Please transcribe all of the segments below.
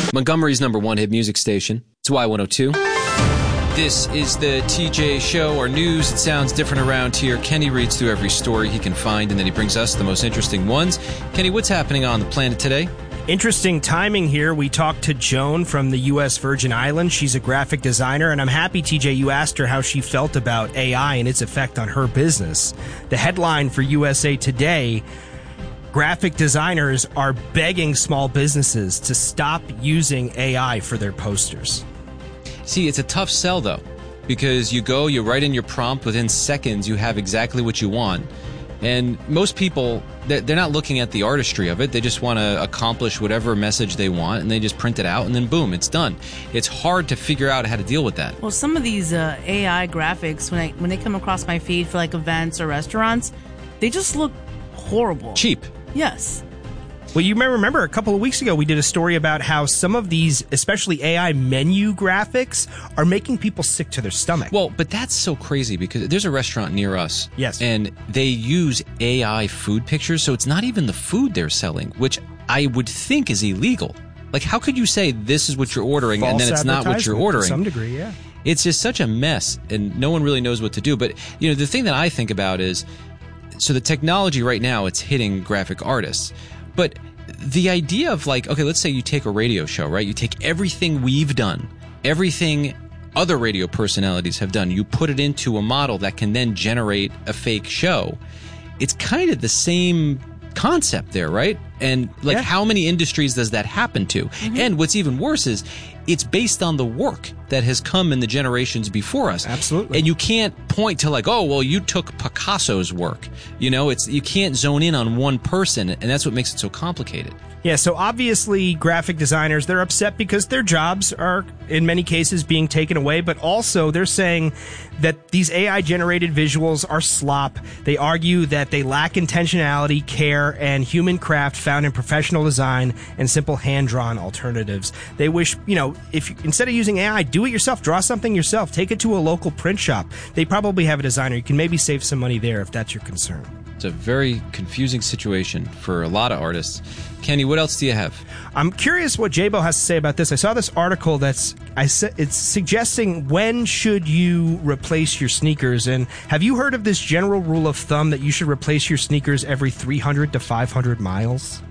Montgomery's #1 hit music station. It's Y102. This is the TJ Show, our news. It sounds different around here. Kenny reads through every story he can find, and then he brings us the most interesting ones. Kenny, what's happening on the planet today? Interesting timing here. We talked to Joan from the U.S. Virgin Islands. She's a graphic designer, and I'm happy, TJ, you asked her how she felt about AI and its effect on her business. The headline for USA Today: graphic designers are begging small businesses to stop using AI for their posters. See, it's a tough sell, though, because you write in your prompt, within seconds you have exactly what you want. And most people, they're not looking at the artistry of it. They just want to accomplish whatever message they want, and they just print it out, and then boom, it's done. It's hard to figure out how to deal with that. Well, some of these AI graphics, when they come across my feed for like events or restaurants, they just look horrible. Cheap. Yes. Well, you may remember a couple of weeks ago we did a story about how some of these, especially AI menu graphics, are making people sick to their stomach. Well, but that's so crazy because there's a restaurant near us. Yes. And they use AI food pictures, so it's not even the food they're selling, which I would think is illegal. Like, how could you say this is what you're ordering and then it's not what you're ordering? To some degree, yeah. It's just such a mess, and no one really knows what to do. But, the thing that I think about is, so the technology right now, it's hitting graphic artists. But the idea of okay, let's say you take a radio show, right? You take everything we've done, everything other radio personalities have done, you put it into a model that can then generate a fake show. It's kind of the same concept there, right? And how many industries does that happen to? Mm-hmm. And what's even worse is it's based on the work that has come in the generations before us. Absolutely. And you can't point to oh, well, you took Picasso's work. You can't zone in on one person, and that's what makes it so complicated. Yeah, so obviously graphic designers, they're upset because their jobs are, in many cases, being taken away, but also they're saying that these AI-generated visuals are slop. They argue that they lack intentionality, care, and human craft found in professional design and simple hand-drawn alternatives. They wish, if instead of using AI, do it yourself, draw something yourself, take it to a local print shop. They probably have a designer. You can maybe save some money there if that's your concern. It's a very confusing situation for a lot of artists. Kenny, what else do you have? I'm curious what Jabo has to say about this. I saw this article it's suggesting when should you replace your sneakers. And have you heard of this general rule of thumb that you should replace your sneakers every 300 to 500 miles?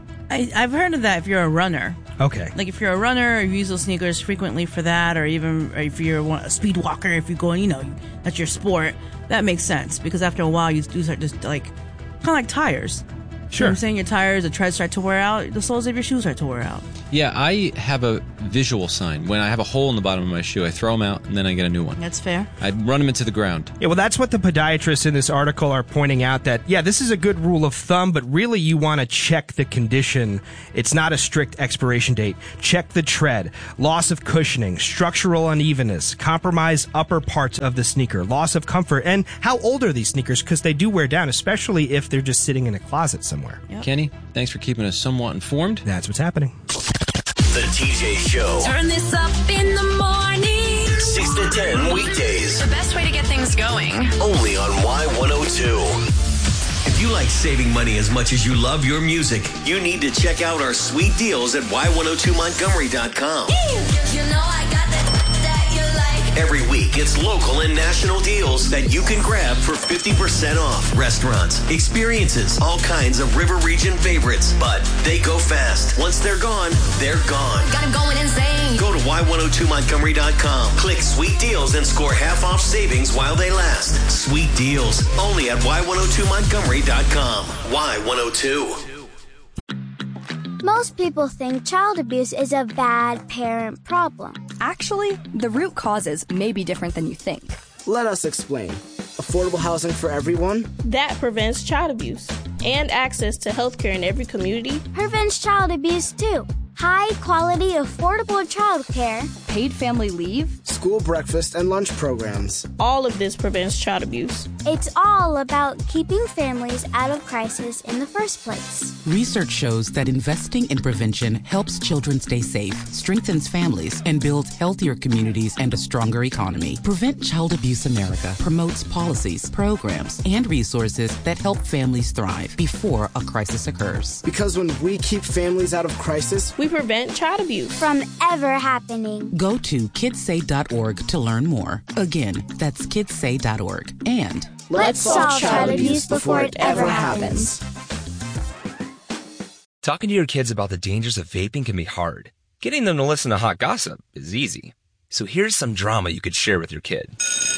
I've heard of that if you're a runner. Okay. Like if you're a runner, or you use those sneakers frequently for that, or even if you're a speed walker, if you're going, that's your sport, that makes sense. Because after a while, you do start just kind of like tires. Sure. You know what I'm saying? Your tires, the treads start to wear out, the soles of your shoes start to wear out. Yeah, I have a visual sign. When I have a hole in the bottom of my shoe, I throw them out, and then I get a new one. That's fair. I run them into the ground. Yeah, well, that's what the podiatrists in this article are pointing out, that, this is a good rule of thumb, but really you want to check the condition. It's not a strict expiration date. Check the tread, loss of cushioning, structural unevenness, compromised upper parts of the sneaker, loss of comfort, and how old are these sneakers? Because they do wear down, especially if they're just sitting in a closet somewhere. Yep. Kenny, thanks for keeping us somewhat informed. That's what's happening. The TJ Show. Turn this up in the morning. 6 to 10 weekdays. The best way to get things going. Only on Y102. If you like saving money as much as you love your music, you need to check out our sweet deals at Y102Montgomery.com. You know I got that you like. Every week, it's local and national deals that you can grab for 50% off. Restaurants, experiences, all kinds of River Region favorites. But they go fast. Once they're gone, they're gone. Got 'em going insane. Go to Y102Montgomery.com. Click Sweet Deals and score half off savings while they last. Sweet Deals, only at Y102Montgomery.com. Y102. Most people think child abuse is a bad parent problem. Actually, the root causes may be different than you think. Let us explain. Affordable housing for everyone? That prevents child abuse. And access to healthcare in every community. Prevents child abuse too. High quality, affordable child care. Paid family leave. School breakfast and lunch programs. All of this prevents child abuse. It's all about keeping families out of crisis in the first place. Research shows that investing in prevention helps children stay safe, strengthens families, and builds healthier communities and a stronger economy. Prevent Child Abuse America promotes policies, programs, and resources that help families thrive before a crisis occurs. Because when we keep families out of crisis, we prevent child abuse from ever happening. Go to kidssay.org to learn more. Again, that's kidssay.org. And let's solve child abuse before it ever happens. Talking to your kids about the dangers of vaping can be hard. Getting them to listen to hot gossip is easy. So here's some drama you could share with your kid.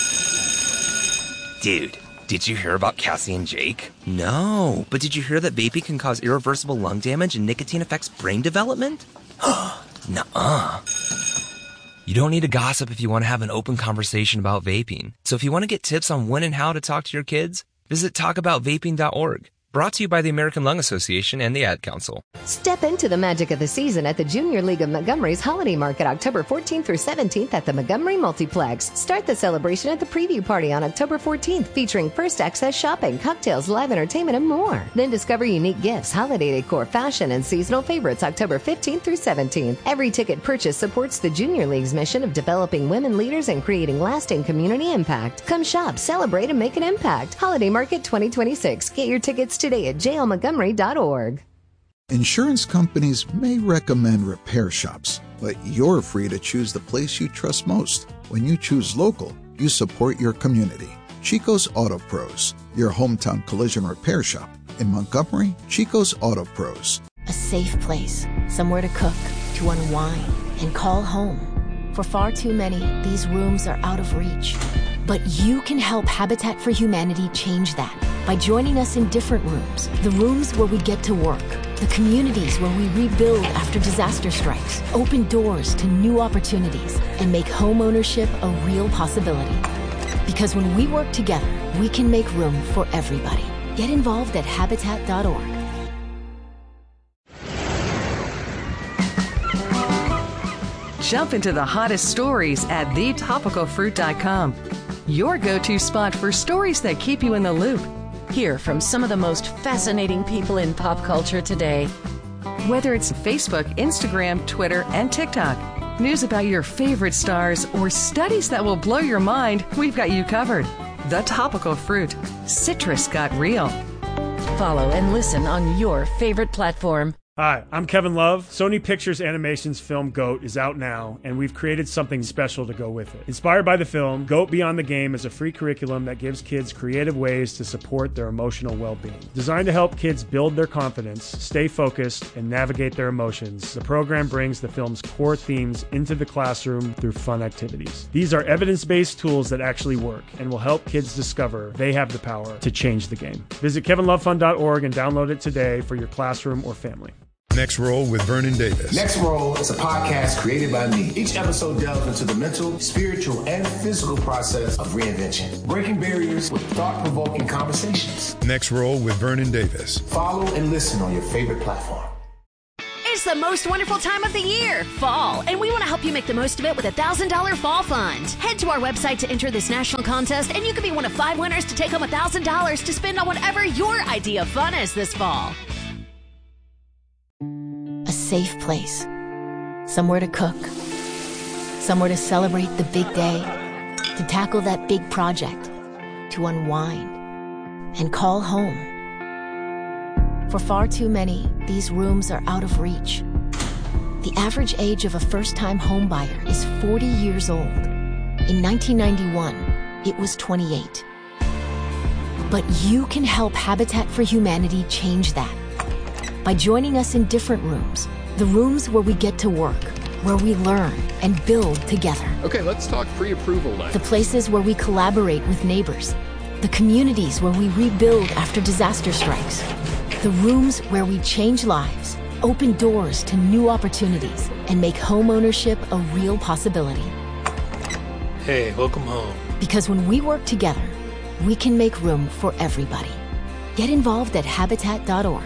Dude, did you hear about Cassie and Jake? No, but did you hear that vaping can cause irreversible lung damage and nicotine affects brain development? Nuh-uh. You don't need to gossip if you want to have an open conversation about vaping. So if you want to get tips on when and how to talk to your kids, visit talkaboutvaping.org. Brought to you by the American Lung Association and the Ad Council. Step into the magic of the season at the Junior League of Montgomery's Holiday Market, October 14th through 17th at the Montgomery Multiplex. Start the celebration at the preview party on October 14th, featuring first access shopping, cocktails, live entertainment, and more. Then discover unique gifts, holiday decor, fashion, and seasonal favorites October 15th through 17th. Every ticket purchase supports the Junior League's mission of developing women leaders and creating lasting community impact. Come shop, celebrate, and make an impact. Holiday Market 2026. Get your tickets today at jlmontgomery.org. Insurance companies may recommend repair shops, but you're free to choose the place you trust most. When you choose local, you support your community. Chico's Auto Pros, your hometown collision repair shop. In Montgomery, Chico's Auto Pros. A safe place, somewhere to cook, to unwind, and call home. For far too many, these rooms are out of reach. But you can help Habitat for Humanity change that by joining us in different rooms. The rooms where we get to work, the communities where we rebuild after disaster strikes, open doors to new opportunities, and make home ownership a real possibility. Because when we work together, we can make room for everybody. Get involved at Habitat.org. Jump into the hottest stories at thetopicalfruit.com. Your go-to spot for stories that keep you in the loop. Hear from some of the most fascinating people in pop culture today. Whether it's Facebook, Instagram, Twitter, and TikTok, news about your favorite stars, or studies that will blow your mind, we've got you covered. The Topical Fruit. Citrus got real. Follow and listen on your favorite platform. Hi, I'm Kevin Love. Sony Pictures Animation's film GOAT is out now, and we've created something special to go with it. Inspired by the film, GOAT Beyond the Game is a free curriculum that gives kids creative ways to support their emotional well-being. Designed to help kids build their confidence, stay focused, and navigate their emotions, the program brings the film's core themes into the classroom through fun activities. These are evidence-based tools that actually work and will help kids discover they have the power to change the game. Visit kevinlovefund.org and download it today for your classroom or family. Next Roll with Vernon Davis. Next Roll is a podcast created by me. Each episode delves into the mental, spiritual, and physical process of reinvention, breaking barriers with thought-provoking conversations. Next Roll with Vernon Davis. Follow and listen on your favorite platform. It's the most wonderful time of the year, fall, and we want to help you make the most of it with a $1,000 fall fund. Head to our website to enter this national contest, and you could be one of 5 winners to take home $1,000 to spend on whatever your idea of fun is this fall. A safe place, somewhere to cook, somewhere to celebrate the big day, to tackle that big project, to unwind, and call home. For far too many, these rooms are out of reach. The average age of a first-time homebuyer is 40 years old. In 1991, it was 28. But you can help Habitat for Humanity change that by joining us in different rooms, the rooms where we get to work, where we learn and build together. Okay, let's talk pre-approval then. The places where we collaborate with neighbors, the communities where we rebuild after disaster strikes, the rooms where we change lives, open doors to new opportunities, and make home ownership a real possibility. Hey, welcome home. Because when we work together, we can make room for everybody. Get involved at Habitat.org.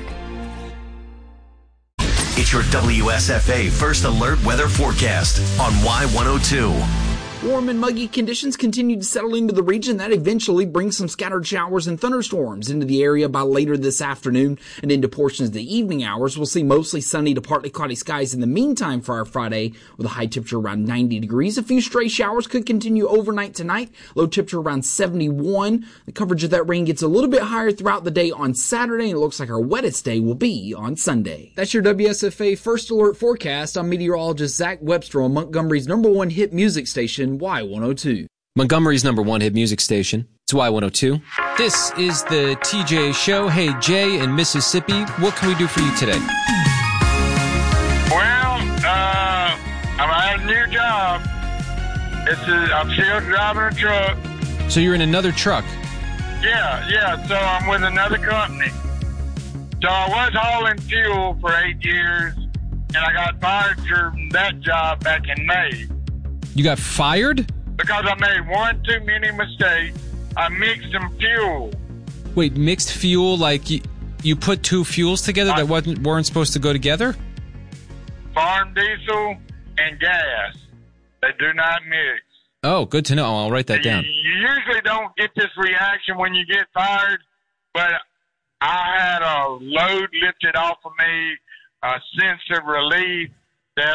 It's your WSFA First Alert Weather Forecast on Y102. Warm and muggy conditions continue to settle into the region. That eventually brings some scattered showers and thunderstorms into the area by later this afternoon and into portions of the evening hours. We'll see mostly sunny to partly cloudy skies in the meantime for our Friday with a high temperature around 90 degrees. A few stray showers could continue overnight tonight. Low temperature around 71. The coverage of that rain gets a little bit higher throughout the day on Saturday, and it looks like our wettest day will be on Sunday. That's your WSFA First Alert forecast. I'm meteorologist Zach Webster on Montgomery's #1 hit music station, Y102. Montgomery's #1 hit music station. It's Y102. This is the TJ Show. Hey, Jay in Mississippi, what can we do for you today? Well, I'm at a new job. I'm still driving a truck. So you're in another truck? Yeah. So I'm with another company. So I was hauling fuel for 8 years, and I got fired from that job back in May. You got fired? Because I made one too many mistakes. I mixed some fuel. Wait, mixed fuel? Like you put two fuels together that weren't supposed to go together? Farm diesel and gas. They do not mix. Oh, good to know. I'll write that down. You usually don't get this reaction when you get fired, but I had a load lifted off of me, a sense of relief that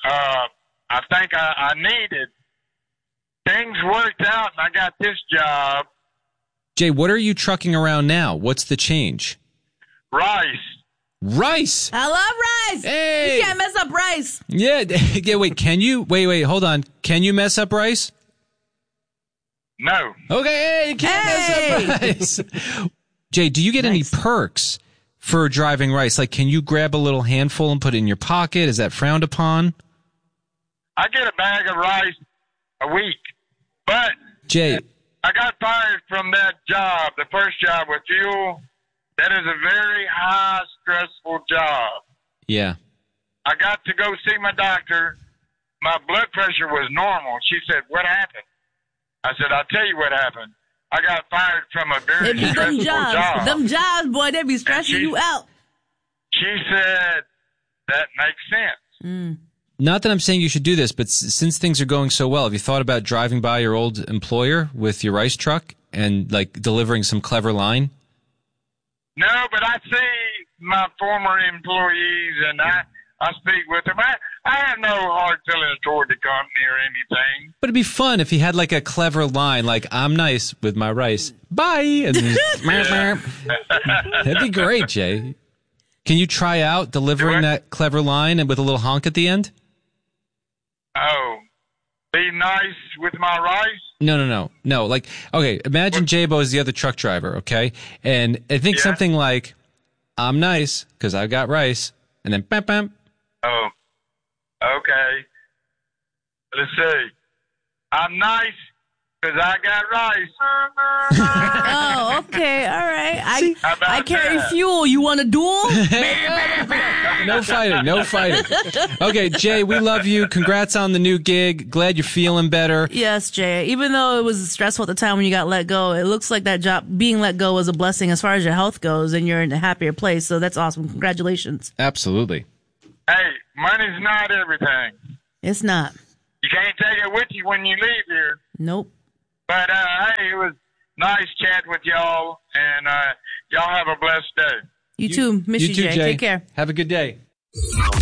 I think I needed. Things worked out, and I got this job. Jay, what are you trucking around now? What's the change? Rice. Rice? I love rice. Hey. You can't mess up rice. Yeah, wait, can you? Wait, hold on. Can you mess up rice? No. Okay, hey, you can't mess up rice. Jay, do you get any perks for driving rice? Like, can you grab a little handful and put it in your pocket? Is that frowned upon? I get a bag of rice a week, but Jay, I got fired from that job, the first job with fuel. That is a very high, stressful job. Yeah. I got to go see my doctor. My blood pressure was normal. She said, "What happened?" I said, "I'll tell you what happened. I got fired from a very stressful job." Them jobs, boy, they be stressing you out. She said, "That makes sense." Not that I'm saying you should do this, but since things are going so well, have you thought about driving by your old employer with your rice truck and like delivering some clever line? No, but I see my former employees and I speak with them. I have no hard feelings toward the company or anything. But it'd be fun if he had like a clever line, like, "I'm nice with my rice. Bye." And then that'd be great, Jay. Can you try out delivering that clever line and with a little honk at the end? Oh, be nice with my rice? No. Like, okay, imagine J-Bo is the other truck driver, okay? And I think something like, "I'm nice because I've got rice." And then, bam, bam. Oh, okay. Let's see. "I'm nice because I got rice." Oh, okay. All right. I carry fuel. You want a duel? No fighting. Okay, Jay, we love you. Congrats on the new gig. Glad you're feeling better. Yes, Jay. Even though it was stressful at the time when you got let go, it looks like that job, being let go, was a blessing as far as your health goes, and you're in a happier place. So that's awesome. Congratulations. Absolutely. Hey, money's not everything. It's not. You can't take it with you when you leave here. Nope. But, hey, it was nice chatting with y'all, and y'all have a blessed day. You too. Miss you, Jay. Take care. Have a good day.